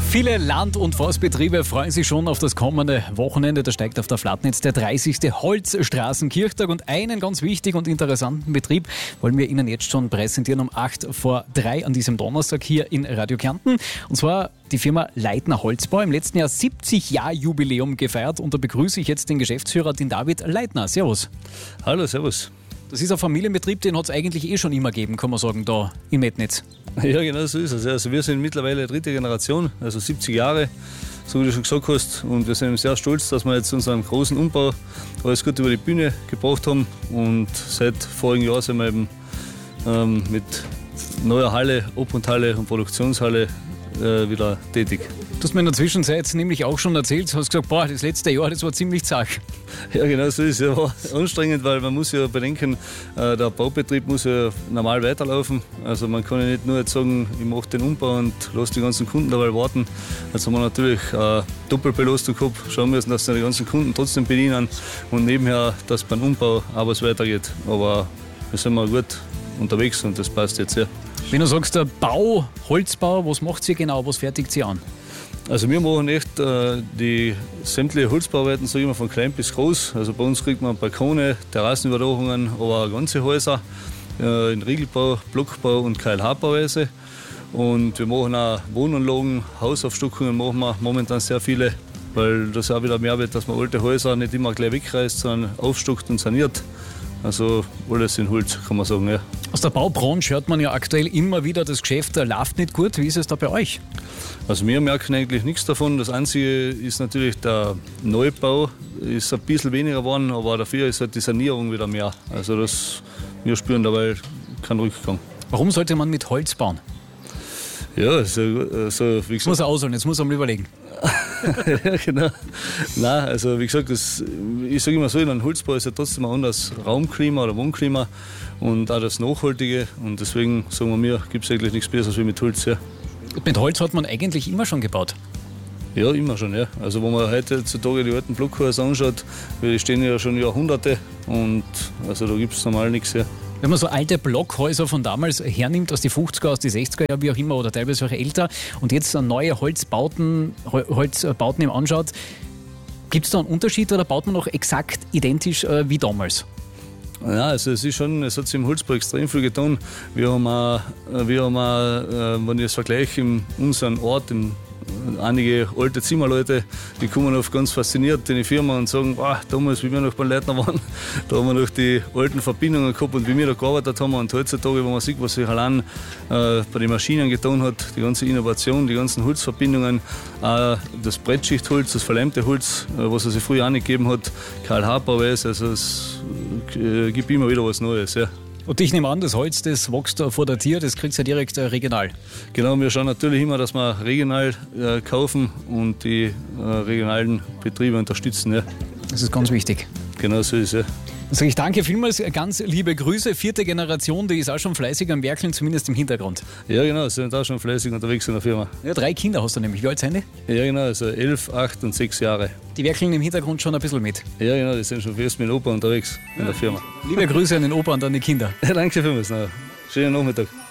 Viele Land- und Forstbetriebe freuen sich schon auf das kommende Wochenende. Da steigt auf der Flatnitz der 30. Holzstraßenkirchtag. Und einen ganz wichtigen und interessanten Betrieb wollen wir Ihnen jetzt schon präsentieren um 2:08 an diesem Donnerstag hier in Radio Kärnten. Und zwar die Firma Leitner Holzbau. Im letzten Jahr 70-Jahr-Jubiläum gefeiert. Und da begrüße ich jetzt den Geschäftsführer, den David Leitner. Servus. Hallo, servus. Das ist ein Familienbetrieb, den hat es eigentlich schon immer gegeben, kann man sagen, da in Metnitz. Ja, genau so ist es. Also wir sind mittlerweile dritte Generation, also 70 Jahre, so wie du schon gesagt hast. Und wir sind sehr stolz, dass wir jetzt unseren großen Umbau alles gut über die Bühne gebracht haben. Und seit vorigen Jahr sind wir eben mit neuer Halle, Obhundhalle und Produktionshalle wieder tätig. Du hast mir in der Zwischenzeit nämlich auch schon erzählt, hast gesagt, das letzte Jahr, das war ziemlich zart. Ja, genau so ist es. Ja, war anstrengend, weil man muss ja bedenken, der Baubetrieb muss ja normal weiterlaufen. Also man kann ja nicht nur jetzt sagen, ich mache den Umbau und lasse die ganzen Kunden dabei warten. Also haben wir natürlich Doppelbelastung gehabt, schauen müssen, dass wir die ganzen Kunden trotzdem bedienen und nebenher, dass beim Umbau auch was weitergeht. Aber wir sind mal gut unterwegs und das passt jetzt sehr. Wenn du sagst, der Bau, Holzbau, was macht ihr genau, was fertigt ihr an? Also wir machen echt die sämtliche Holzbauarbeiten, sage ich mal, von klein bis groß. Also bei uns kriegt man Balkone, Terrassenüberdachungen, aber auch ganze Häuser in Riegelbau, Blockbau und KLH-Bauweise. Und wir machen auch Wohnanlagen, Hausaufstockungen machen wir momentan sehr viele, weil das auch wieder mehr wird, dass man alte Häuser nicht immer gleich wegreißt, sondern aufstockt und saniert. Also alles in Holz, kann man sagen, ja. Aus der Baubranche hört man ja aktuell immer wieder, das Geschäft läuft nicht gut. Wie ist es da bei euch? Also wir merken eigentlich nichts davon. Das Einzige ist natürlich der Neubau, ist ein bisschen weniger geworden, aber dafür ist halt die Sanierung wieder mehr. Also wir spüren dabei keinen Rückgang. Warum sollte man mit Holz bauen? Ja, so wie gesagt. Jetzt muss er ausholen, jetzt muss er mal überlegen. Ja, genau. Nein, also wie gesagt, ich sage immer so, ein Holzbau ist ja trotzdem ein anderes Raumklima oder Wohnklima und auch das Nachhaltige. Und deswegen sagen wir mir, gibt es eigentlich nichts Besseres wie mit Holz. Ja. Mit Holz hat man eigentlich immer schon gebaut? Ja, immer schon, ja. Also wenn man heutzutage die alten Blockhäuser anschaut, die stehen ja schon Jahrhunderte und also da gibt es normal nichts. Ja. Wenn man so alte Blockhäuser von damals hernimmt, aus die 50er, aus die 60er Jahre, wie auch immer, oder teilweise auch älter, und jetzt neue Holzbauten im anschaut, gibt es da einen Unterschied oder baut man noch exakt identisch wie damals? Ja, also es hat sich im Holzbau extrem viel getan. Wir haben auch, wenn ich das vergleiche, in unserem Ort, einige alte Zimmerleute, die kommen oft ganz fasziniert in die Firma und sagen, damals, wie wir noch bei Leitner waren, da haben wir noch die alten Verbindungen gehabt und wie wir da gearbeitet haben. Und heutzutage, wenn man sieht, was sich allein bei den Maschinen getan hat, die ganze Innovation, die ganzen Holzverbindungen, das Brettschichtholz, das verleimte Holz, was es sich früher auch nicht gegeben hat, KLH-Bauweise, also es gibt immer wieder was Neues. Ja. Und ich nehme an, das Holz, das wächst vor der Tür, das kriegst du ja direkt regional. Genau, wir schauen natürlich immer, dass wir regional kaufen und die regionalen Betriebe unterstützen. Ja. Das ist ganz wichtig. Genau so ist es. Ja. Dann sage ich danke vielmals, ganz liebe Grüße. 4. Generation, die ist auch schon fleißig am Werkeln, zumindest im Hintergrund. Ja, genau, sind auch schon fleißig unterwegs in der Firma. Ja, 3 Kinder hast du nämlich. Wie alt sind die? Ja, genau, also 11, 8 und 6 Jahre. Die werkeln im Hintergrund schon ein bisschen mit. Ja, genau, die sind schon fest mit dem Opa unterwegs in der Firma. Liebe Grüße an den Opa und an die Kinder. Ja, danke vielmals. Schönen Nachmittag.